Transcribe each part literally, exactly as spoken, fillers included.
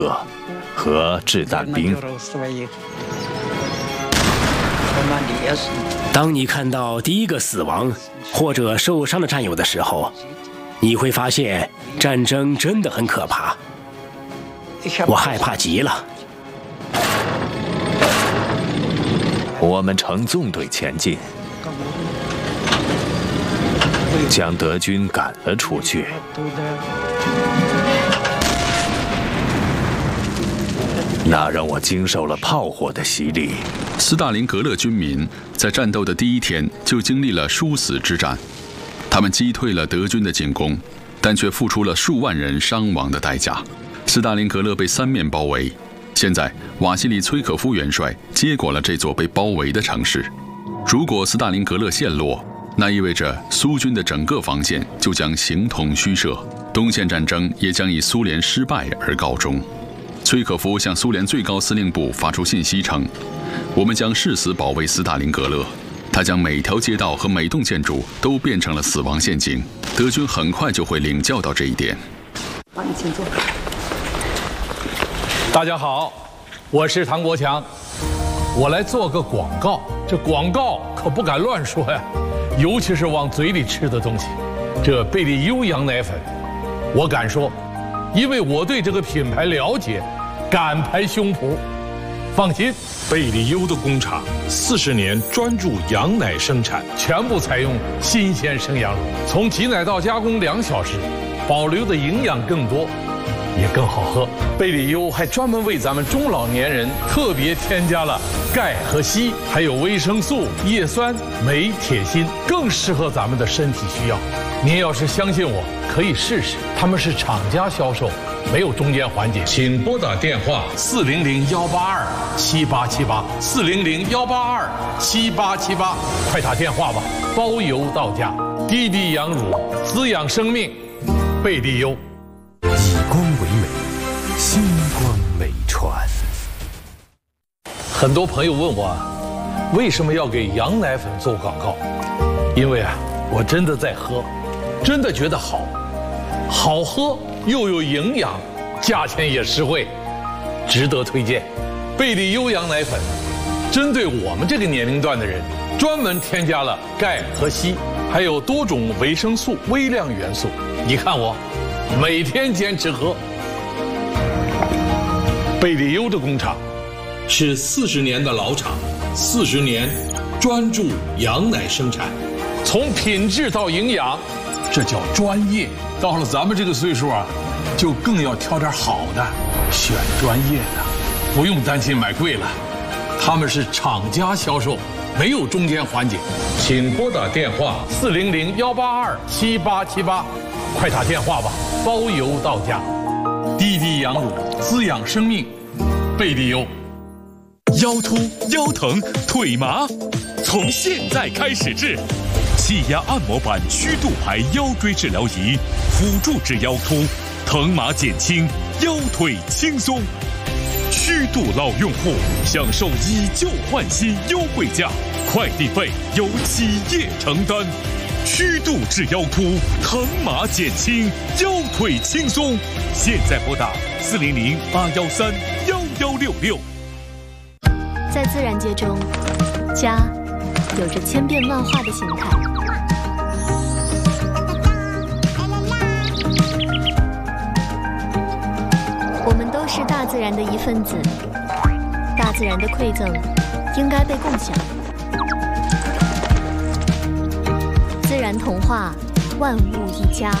和掷弹兵。 当你看到第一个死亡或者受伤的战友的时候，你会发现战争真的很可怕。我害怕极了。 我们乘纵队前进，将德军赶了出去。那让我经受了炮火的洗礼。 斯大林格勒军民在战斗的第一天就经历了殊死之战，他们击退了德军的进攻，但却付出了数万人伤亡的代价。斯大林格勒被三面包围，现在瓦西里·崔可夫元帅接管了这座被包围的城市。如果斯大林格勒陷落，那意味着苏军的整个防线就将形同虚设，东线战争也将以苏联失败而告终。崔可夫向苏联最高司令部发出信息称，我们将誓死保卫斯大林格勒。他将每条街道和每栋建筑都变成了死亡陷阱，德军很快就会领教到这一点。 好，你请坐。 大家好，我是唐国强，我来做个广告。这广告可不敢乱说呀，尤其是往嘴里吃的东西。这贝利优羊奶粉，我敢说，因为我对这个品牌了解，敢拍胸脯。放心， 贝利优的工厂四十年专注羊奶生产， 全部采用新鲜生羊乳，从挤奶到加工两小时，保留的营养更多，也更好喝。贝利优还专门为咱们中老年人特别添加了钙和硒，还有维生素、叶酸、镁、铁、锌，更适合咱们的身体需要。您要是相信我，可以试试。他们是厂家销售，没有中间环节。请拨打电话四零零幺八二七八七八四零零幺八二七八七八，快打电话吧，包邮到家。滴滴羊乳，滋养生命，贝利优。 以光为美，星光美传。 很多朋友问我，为什么要给羊奶粉做广告？因为啊，我真的在喝，真的觉得好，好喝又有营养，价钱也实惠，值得推荐。贝利优羊奶粉，针对我们这个年龄段的人，专门添加了钙和硒，还有多种维生素、微量元素。你看我，每天坚持喝。贝利优的工厂是四十年的老厂，四十年专注羊奶生产，从品质到营养，这叫专业。到了咱们这个岁数啊，就更要挑点好的，选专业的，不用担心买贵了。他们是厂家销售，没有中间环节。请拨打电话四零零幺八二七八七八，快打电话吧，包邮到家。滴滴羊乳，滋养生命，贝利优。 腰突、腰疼、腿麻，从现在开始治。气压按摩板虚度牌腰椎治疗仪，辅助治腰突，疼麻减轻，腰腿轻松。虚度老用户享受以旧换新优惠价，快递费由企业承担。虚度治腰突，疼麻减轻，腰腿轻松。现在拨打四零零八幺三幺幺六六。 在自然界中，家有着千变万化的形态。我们都是大自然的一份子，大自然的馈赠应该被共享。自然童话，万物一家。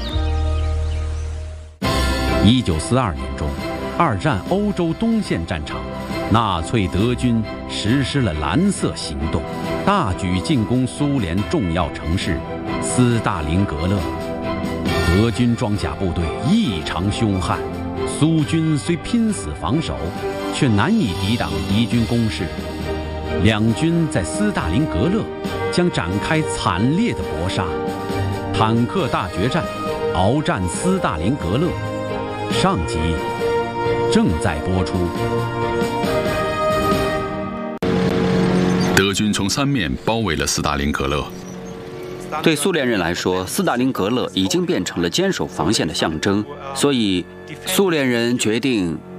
一九四二年中，二战欧洲东线战场，纳粹德军实施了蓝色行动，大举进攻苏联重要城市斯大林格勒。德军装甲部队异常凶悍，苏军虽拼死防守，却难以抵挡敌军攻势。两军在斯大林格勒将展开惨烈的搏杀。坦克大决战，鏖战斯大林格勒，上集正在播出。 德军从三面包围了斯大林格勒， 对苏联人来说，斯大林格勒已经变成了坚守防线的象征，所以苏联人决定